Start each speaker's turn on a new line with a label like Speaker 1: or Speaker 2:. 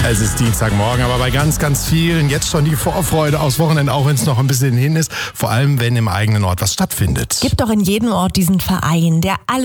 Speaker 1: Es ist Dienstagmorgen, aber bei ganz, ganz vielen jetzt schon die Vorfreude aufs Wochenende, auch wenn es noch ein bisschen hin ist. Vor allem, wenn im eigenen Ort was stattfindet.
Speaker 2: Gibt doch in jedem Ort diesen Verein, der alles